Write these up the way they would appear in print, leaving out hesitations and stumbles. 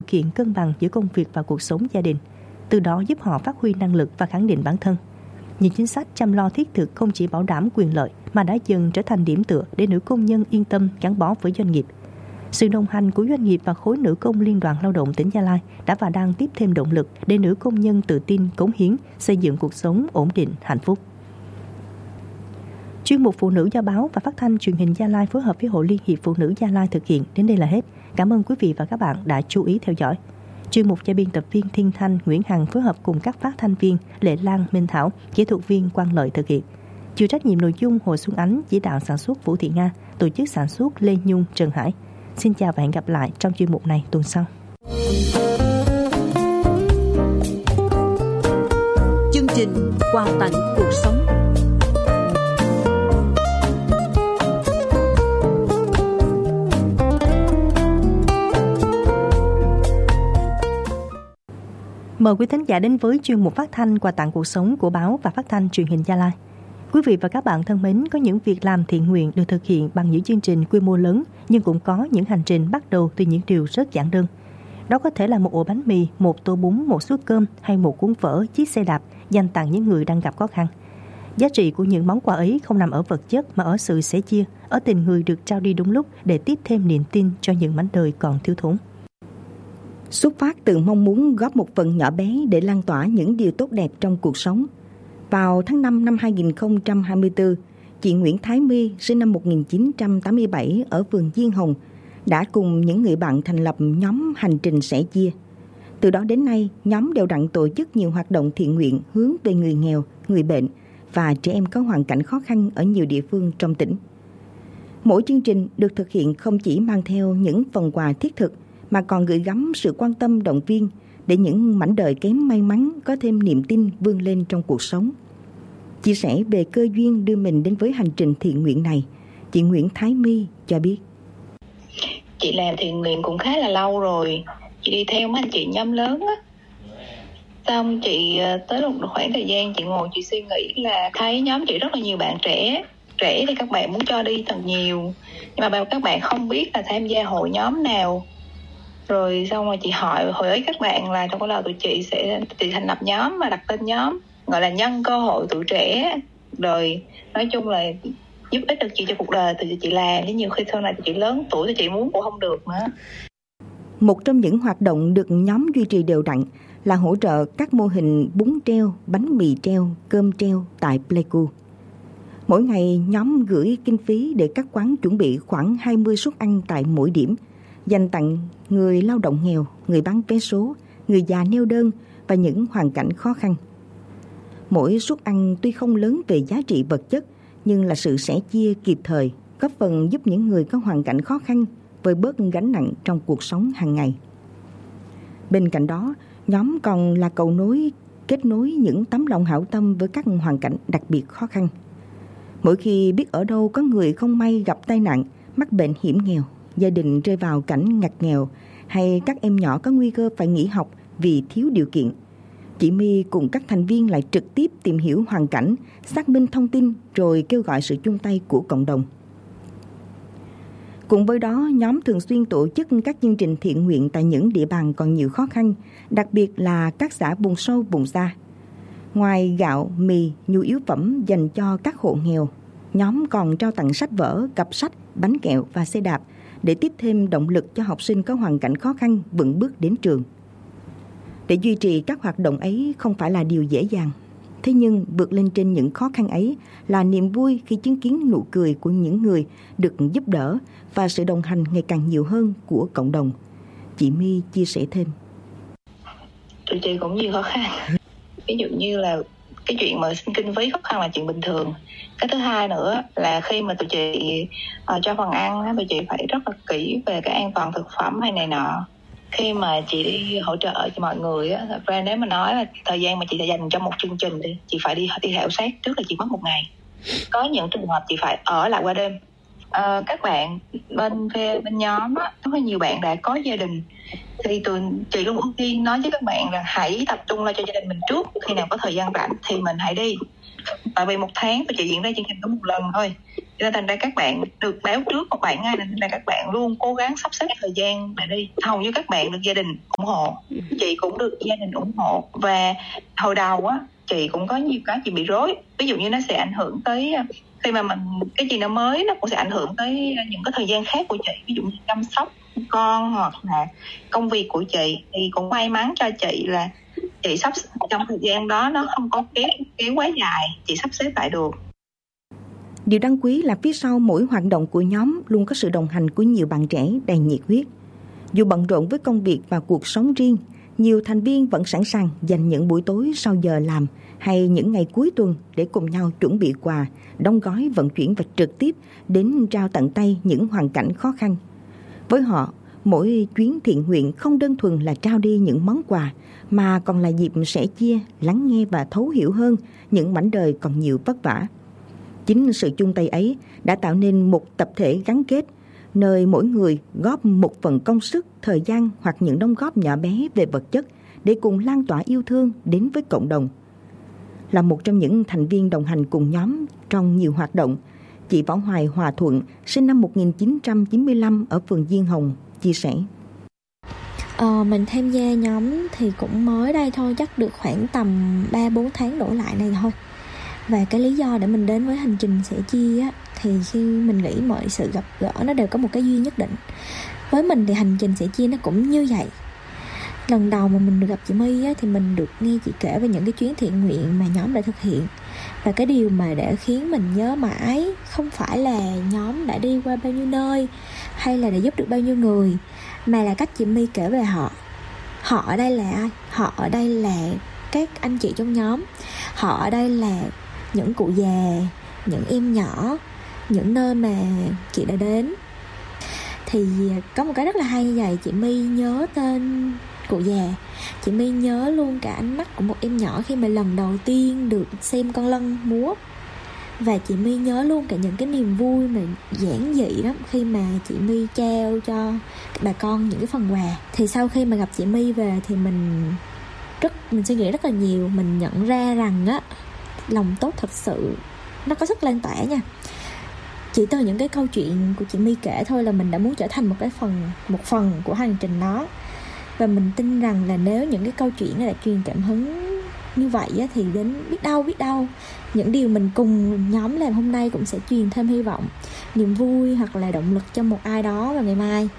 thực hiện cân bằng giữa công việc và cuộc sống gia đình, từ đó giúp họ phát huy năng lực và khẳng định bản thân. Những chính sách chăm lo thiết thực không chỉ bảo đảm quyền lợi mà đã dần trở thành điểm tựa để nữ công nhân yên tâm gắn bó với doanh nghiệp. Sự đồng hành của doanh nghiệp và khối nữ công Liên đoàn Lao động tỉnh Gia Lai đã và đang tiếp thêm động lực để nữ công nhân tự tin, cống hiến, xây dựng cuộc sống ổn định, hạnh phúc. Chuyên mục Phụ nữ do báo và phát thanh truyền hình Gia Lai phối hợp với Hội Liên hiệp Phụ nữ Gia Lai thực hiện đến đây là hết. Cảm ơn quý vị và các bạn đã chú ý theo dõi. Chuyên mục do biên tập viên Thiên Thanh, Nguyễn Hằng phối hợp cùng các phát thanh viên Lệ Lan, Minh Thảo, kỹ thuật viên Quang Lợi thực hiện. Chịu trách nhiệm nội dung Hồ Xuân Ánh, chỉ đạo sản xuất Vũ Thị Nga, tổ chức sản xuất Lê Nhung, Trần Hải. Xin chào và hẹn gặp lại trong chuyên mục này tuần sau. Chương trình Quà tặng cuộc sống. Mời quý thính giả đến với chuyên mục phát thanh Quà tặng cuộc sống của báo và phát thanh truyền hình Gia Lai. Quý vị và các bạn thân mến, có những việc làm thiện nguyện được thực hiện bằng những chương trình quy mô lớn, nhưng cũng có những hành trình bắt đầu từ những điều rất giản đơn. Đó có thể là một ổ bánh mì, một tô bún, một suất cơm hay một cuốn vở, chiếc xe đạp dành tặng những người đang gặp khó khăn. Giá trị của những món quà ấy không nằm ở vật chất mà ở sự sẻ chia, ở tình người được trao đi đúng lúc để tiếp thêm niềm tin cho những mảnh đời còn thiếu thốn. Xuất phát từ mong muốn góp một phần nhỏ bé để lan tỏa những điều tốt đẹp trong cuộc sống. Vào tháng 5 năm 2024, chị Nguyễn Thái My, sinh năm 1987 ở phường Diên Hồng, đã cùng những người bạn thành lập nhóm Hành trình sẻ chia. Từ đó đến nay, nhóm đều đặn tổ chức nhiều hoạt động thiện nguyện hướng về người nghèo, người bệnh và trẻ em có hoàn cảnh khó khăn ở nhiều địa phương trong tỉnh. Mỗi chương trình được thực hiện không chỉ mang theo những phần quà thiết thực, mà còn gửi gắm sự quan tâm động viên để những mảnh đời kém may mắn có thêm niềm tin vươn lên trong cuộc sống. Chia sẻ về cơ duyên đưa mình đến với hành trình thiện nguyện này, chị Nguyễn Thái My cho biết. Chị làm thiện nguyện cũng khá là lâu rồi. Chị đi theo mấy anh chị nhóm lớn á. Xong chị tới một khoảng thời gian chị ngồi chị suy nghĩ là thấy nhóm chị rất là nhiều bạn trẻ. Trẻ thì các bạn muốn cho đi thật nhiều, nhưng mà các bạn không biết là tham gia hội nhóm nào. Rồi xong rồi chị hỏi ý các bạn là trong cái đầu tụi chị sẽ thành lập nhóm và đặt tên nhóm gọi là Nhân Cơ Hội Tuổi Trẻ. Rồi nói chung là giúp ích được chị cho cuộc đời thì chị làm, chứ nhiều khi sau này chị lớn tuổi thì chị muốn cũng không được nữa. Một trong những hoạt động được nhóm duy trì đều đặn là hỗ trợ các mô hình bún treo, bánh mì treo, cơm treo tại Pleiku. Mỗi ngày nhóm gửi kinh phí để các quán chuẩn bị khoảng 20 suất ăn tại mỗi điểm, dành tặng người lao động nghèo, người bán vé số, người già neo đơn và những hoàn cảnh khó khăn. Mỗi suất ăn tuy không lớn về giá trị vật chất, nhưng là sự sẻ chia kịp thời, góp phần giúp những người có hoàn cảnh khó khăn vơi bớt gánh nặng trong cuộc sống hàng ngày. Bên cạnh đó, nhóm còn là cầu nối, kết nối những tấm lòng hảo tâm với các hoàn cảnh đặc biệt khó khăn. Mỗi khi biết ở đâu có người không may gặp tai nạn, mắc bệnh hiểm nghèo, gia đình rơi vào cảnh ngặt nghèo, hay các em nhỏ có nguy cơ phải nghỉ học vì thiếu điều kiện, chị My cùng các thành viên lại trực tiếp tìm hiểu hoàn cảnh, xác minh thông tin rồi kêu gọi sự chung tay của cộng đồng. Cùng với đó, nhóm thường xuyên tổ chức các chương trình thiện nguyện tại những địa bàn còn nhiều khó khăn, đặc biệt là các xã vùng sâu, vùng xa. Ngoài gạo, mì, nhu yếu phẩm dành cho các hộ nghèo, nhóm còn trao tặng sách vở, cặp sách, bánh kẹo và xe đạp để tiếp thêm động lực cho học sinh có hoàn cảnh khó khăn vững bước đến trường. Để duy trì các hoạt động ấy không phải là điều dễ dàng. Thế nhưng vượt lên trên những khó khăn ấy là niềm vui khi chứng kiến nụ cười của những người được giúp đỡ và sự đồng hành ngày càng nhiều hơn của cộng đồng. Chị My chia sẻ thêm. Tụi chị cũng nhiều khó khăn. Ví dụ như là cái chuyện mà xin kinh phí khó khăn là chuyện bình thường. Cái thứ hai nữa là khi mà tụi chị cho phần ăn, tụi chị phải rất là kỹ về cái an toàn thực phẩm hay này nọ. Khi mà chị đi hỗ trợ cho mọi người á, thật ra nếu mà nói là thời gian mà chị dành cho một chương trình thì chị phải đi khảo sát trước là chị mất 1 ngày. Có những trường hợp chị phải ở lại qua đêm. Các bạn bên nhóm á, có nhiều bạn đã có gia đình thì chị luôn ưu tiên nói với các bạn là hãy tập trung lo cho gia đình mình trước, khi nào có thời gian rảnh thì mình hãy đi. Tại vì 1 tháng tụi chị diễn ra chương trình có 1 lần thôi, Cho nên thành ra các bạn được báo trước một 7 ngày nên là các bạn luôn cố gắng sắp xếp thời gian để đi. Hầu như các bạn được gia đình ủng hộ, chị cũng được gia đình ủng hộ. Và hồi đầu á, chị cũng có nhiều cái chị bị rối. Ví dụ như nó sẽ ảnh hưởng tới khi mà mình cái gì nó mới, nó cũng sẽ ảnh hưởng tới những cái thời gian khác của chị. Ví dụ như chăm sóc con hoặc là công việc của chị. Thì cũng may mắn cho chị là chị sắp trong thời gian đó nó không có kéo quá dài, chị sắp xếp lại được. Điều đáng quý là phía sau mỗi hoạt động của nhóm luôn có sự đồng hành của nhiều bạn trẻ đầy nhiệt huyết. Dù bận rộn với công việc và cuộc sống riêng, nhiều thành viên vẫn sẵn sàng dành những buổi tối sau giờ làm hay những ngày cuối tuần để cùng nhau chuẩn bị quà, đóng gói, vận chuyển và trực tiếp đến trao tận tay những hoàn cảnh khó khăn. Với họ, mỗi chuyến thiện nguyện không đơn thuần là trao đi những món quà, mà còn là dịp sẻ chia, lắng nghe và thấu hiểu hơn những mảnh đời còn nhiều vất vả. Chính sự chung tay ấy đã tạo nên một tập thể gắn kết, nơi mỗi người góp một phần công sức, thời gian hoặc những đóng góp nhỏ bé về vật chất để cùng lan tỏa yêu thương đến với cộng đồng. Là một trong những thành viên đồng hành cùng nhóm trong nhiều hoạt động, chị Võ Hoài Hòa Thuận, sinh năm 1995 ở phường Diên Hồng, chia sẻ. Mình tham gia nhóm thì cũng mới đây thôi, chắc được khoảng tầm 3-4 tháng đổ lại này thôi. Và cái lý do để mình đến với hành trình sẻ chia á, thì khi mình nghĩ mọi sự gặp gỡ nó đều có một cái duyên nhất định. Với mình thì hành trình sẻ chia nó cũng như vậy. Lần đầu mà mình được gặp chị My á, thì mình được nghe chị kể về những cái chuyến thiện nguyện mà nhóm đã thực hiện. Và cái điều mà để khiến mình nhớ mãi không phải là nhóm đã đi qua bao nhiêu nơi hay là đã giúp được bao nhiêu người, mà là cách chị My kể về họ. Họ ở đây là ai? Họ ở đây là các anh chị trong nhóm. Họ ở đây là những cụ già, những em nhỏ, những nơi mà chị đã đến. Thì có một cái rất là hay như vậy, chị My nhớ tên cụ già. Chị My nhớ luôn cả ánh mắt của một em nhỏ khi mà lần đầu tiên được xem con lân múa. Và chị My nhớ luôn cả những cái niềm vui mà giản dị lắm khi mà chị My trao cho bà con những cái phần quà. Thì sau khi mà gặp chị My về thì mình suy nghĩ rất là nhiều. Mình nhận ra rằng á, lòng tốt thật sự nó có sức lan tỏa nha. Chỉ từ những cái câu chuyện của chị My kể thôi là mình đã muốn trở thành một phần của hành trình đó. Và mình tin rằng là nếu những cái câu chuyện này đã truyền cảm hứng như vậy á, thì đến biết đâu những điều mình cùng nhóm làm hôm nay cũng sẽ truyền thêm hy vọng, niềm vui hoặc là động lực cho một ai đó vào ngày mai.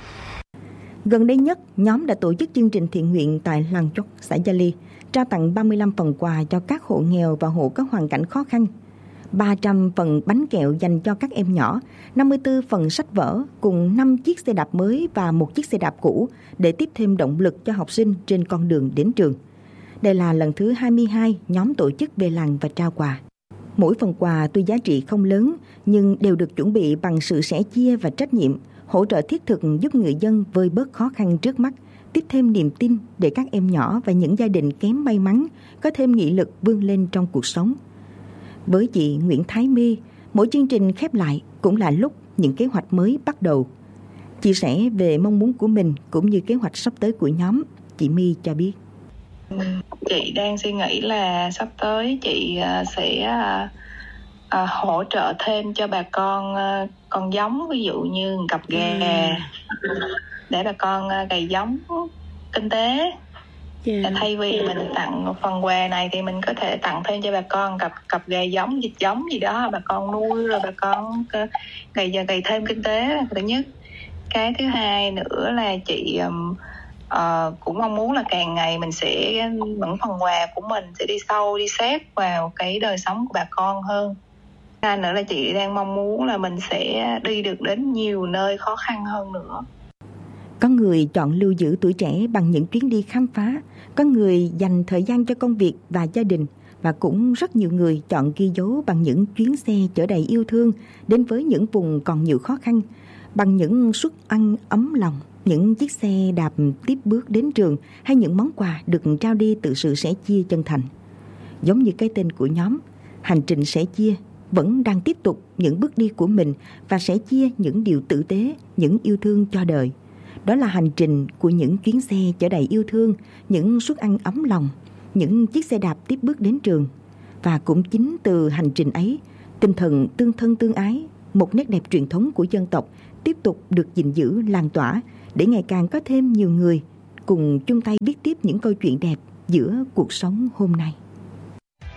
Gần đây nhất, nhóm đã tổ chức chương trình thiện nguyện tại làng Chốc, xã Gia Ly, trao tặng 35 phần quà cho các hộ nghèo và hộ có hoàn cảnh khó khăn, 300 phần bánh kẹo dành cho các em nhỏ, 54 phần sách vở cùng 5 chiếc xe đạp mới và 1 chiếc xe đạp cũ để tiếp thêm động lực cho học sinh trên con đường đến trường. Đây là lần thứ 22 nhóm tổ chức về làng và trao quà. Mỗi phần quà tuy giá trị không lớn nhưng đều được chuẩn bị bằng sự sẻ chia và trách nhiệm, hỗ trợ thiết thực giúp người dân vơi bớt khó khăn trước mắt, tiếp thêm niềm tin để các em nhỏ và những gia đình kém may mắn có thêm nghị lực vươn lên trong cuộc sống. Với chị Nguyễn Thái My, mỗi chương trình khép lại cũng là lúc những kế hoạch mới bắt đầu. Chia sẻ về mong muốn của mình cũng như kế hoạch sắp tới của nhóm, chị My cho biết. Chị đang suy nghĩ là sắp tới chị sẽ hỗ trợ thêm cho bà con giống, ví dụ như cặp gà để bà con cày giống kinh tế. Thay vì mình tặng phần quà này thì mình có thể tặng thêm cho bà con cặp gà giống, vịt giống gì đó bà con nuôi, rồi bà con cày thêm kinh tế là thứ nhất. Cái thứ hai nữa là chị cũng mong muốn là càng ngày mình sẽ những phần quà của mình sẽ đi sâu, đi sát vào cái đời sống của bà con hơn. Hai nữa là chị đang mong muốn là mình sẽ đi được đến nhiều nơi khó khăn hơn nữa. Có người chọn lưu giữ tuổi trẻ bằng những chuyến đi khám phá, có người dành thời gian cho công việc và gia đình, và cũng rất nhiều người chọn ghi dấu bằng những chuyến xe chở đầy yêu thương đến với những vùng còn nhiều khó khăn, bằng những suất ăn ấm lòng, những chiếc xe đạp tiếp bước đến trường hay những món quà được trao đi từ sự sẻ chia chân thành. Giống như cái tên của nhóm, hành trình sẻ chia vẫn đang tiếp tục những bước đi của mình và sẻ chia những điều tử tế, những yêu thương cho đời. Đó là hành trình của những chuyến xe chở đầy yêu thương, những suất ăn ấm lòng, những chiếc xe đạp tiếp bước đến trường. Và cũng chính từ hành trình ấy, tinh thần tương thân tương ái, một nét đẹp truyền thống của dân tộc tiếp tục được gìn giữ, lan tỏa để ngày càng có thêm nhiều người cùng chung tay viết tiếp những câu chuyện đẹp giữa cuộc sống hôm nay.